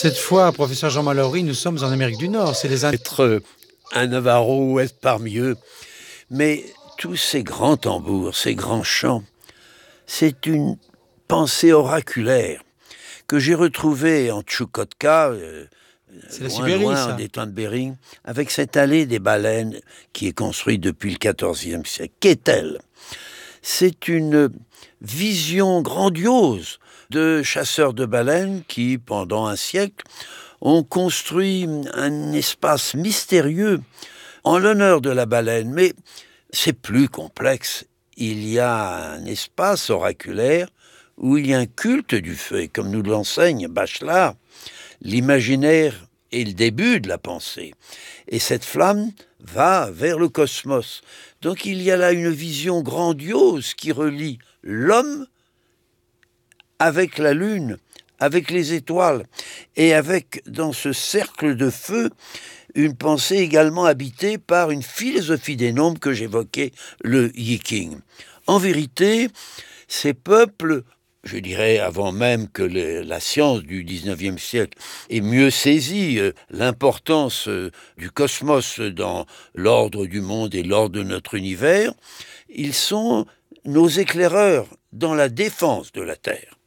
Cette fois, professeur Jean Mallory, nous sommes en Amérique du Nord. C'est les Être un Navarro ou être parmi eux. Mais tous ces grands tambours, ces grands chants, c'est une pensée oraculaire que j'ai retrouvée en Tchoukotka, C'est la loin, Sibérie, loin ça. des temps de Bering, avec cette allée des baleines qui est construite depuis le XIVe siècle. Qu'est-elle? C'est une vision grandiose de chasseurs de baleines qui, pendant un siècle, ont construit un espace mystérieux en l'honneur de la baleine. Mais c'est plus complexe. Il y a un espace oraculaire où il y a un culte du feu. Et comme nous l'enseigne Bachelard, l'imaginaire est le début de la pensée. Et cette flamme va vers le cosmos. Donc il y a là une vision grandiose qui relie l'homme avec la lune, avec les étoiles, et avec, dans ce cercle de feu, une pensée également habitée par une philosophie des nombres que j'évoquais, le Yiking. En vérité, ces peuples, je dirais avant même que la science du XIXe siècle ait mieux saisi l'importance du cosmos dans l'ordre du monde et l'ordre de notre univers, ils sont nos éclaireurs dans la défense de la Terre.